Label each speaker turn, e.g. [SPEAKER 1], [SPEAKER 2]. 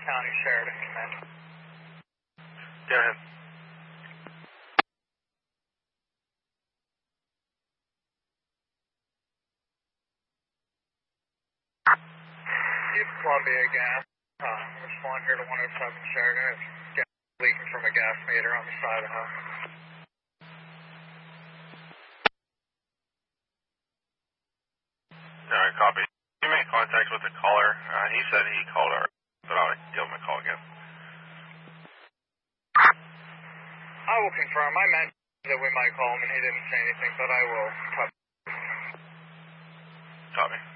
[SPEAKER 1] County Sheridan Command.
[SPEAKER 2] Go ahead.
[SPEAKER 1] East Columbia Gas. Respond here to 107 Sheridan. It's gas leaking from a gas meter on the side of the house.
[SPEAKER 2] Alright, copy. You made contact with the caller. He said he called her, but I'll give him a call again.
[SPEAKER 1] I will confirm. I mentioned that we might call him and he didn't say anything, but I will.
[SPEAKER 2] Copy.